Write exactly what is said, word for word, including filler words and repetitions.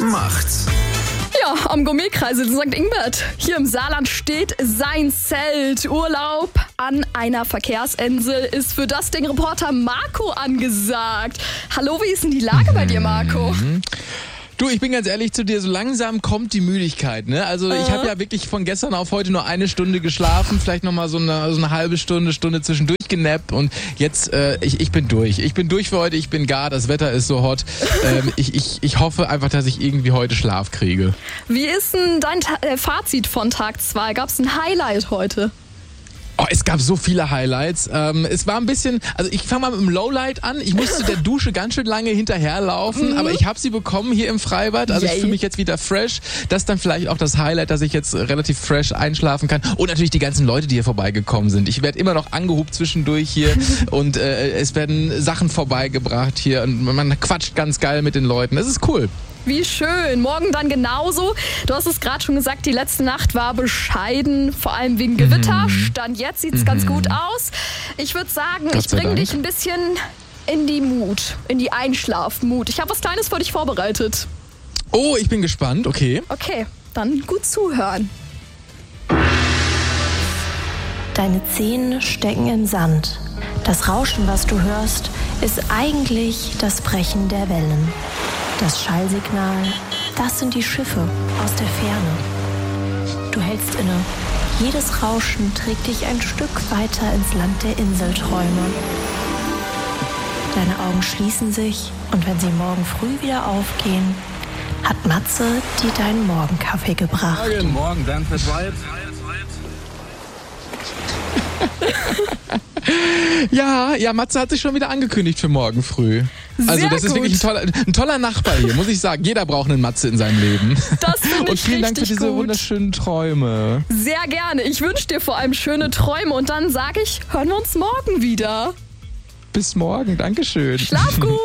macht's. Ja, am Gourmetkreisel in Sankt Ingbert. Hier im Saarland steht sein Zelt. Urlaub an einer Verkehrsinsel ist für das den Reporter Marco angesagt. Hallo, wie ist denn die Lage bei dir, Marco? Du, ich bin ganz ehrlich zu dir, so langsam kommt die Müdigkeit, ne? Also ich habe ja wirklich von gestern auf heute nur eine Stunde geschlafen, vielleicht nochmal so eine, so eine halbe Stunde, Stunde zwischendurch genappt und jetzt, äh, ich, ich bin durch. Ich bin durch für heute, ich bin gar, das Wetter ist so hot. Ähm, ich, ich, ich hoffe einfach, dass ich irgendwie heute Schlaf kriege. Wie ist denn dein Ta- äh, Fazit von Tag zwei? Gab es ein Highlight heute? Oh, es gab so viele Highlights. Ähm, es war ein bisschen, also ich fange mal mit dem Lowlight an. Ich musste der Dusche ganz schön lange hinterherlaufen, mhm. aber ich habe sie bekommen hier im Freibad. Also Yay. Ich fühle mich jetzt wieder fresh. Das ist dann vielleicht auch das Highlight, dass ich jetzt relativ fresh einschlafen kann. Und natürlich die ganzen Leute, die hier vorbeigekommen sind. Ich werde immer noch angehupt zwischendurch hier und äh, es werden Sachen vorbeigebracht hier und man quatscht ganz geil mit den Leuten. Das ist cool. Wie schön. Morgen dann genauso. Du hast es gerade schon gesagt, die letzte Nacht war bescheiden, vor allem wegen Gewitter. Mhm. Stand jetzt sieht es mhm. ganz gut aus. Ich würde sagen, Gott ich bringe dich ein bisschen in die Mut, in die Einschlafmut. Ich habe was Kleines für dich vorbereitet. Oh, ich bin gespannt. Okay. Okay, dann gut zuhören. Deine Zehen stecken im Sand. Das Rauschen, was du hörst, ist eigentlich das Brechen der Wellen. Das Schallsignal, das sind die Schiffe aus der Ferne. Du hältst inne. Jedes Rauschen trägt dich ein Stück weiter ins Land der Inselträume. Deine Augen schließen sich und wenn sie morgen früh wieder aufgehen, hat Matze dir deinen Morgenkaffee gebracht. Morgen, morgen, dann fürs Wald. Ja, ja, Matze hat sich schon wieder angekündigt für morgen früh. Also Sehr das ist gut. wirklich ein toller, ein toller Nachbar hier, muss ich sagen. Jeder braucht einen Matze in seinem Leben. Das finde ich Und vielen Dank für richtig diese gut. wunderschönen Träume. Sehr gerne. Ich wünsche dir vor allem schöne Träume und dann sage ich, hören wir uns morgen wieder. Bis morgen, Dankeschön. Schlaf gut.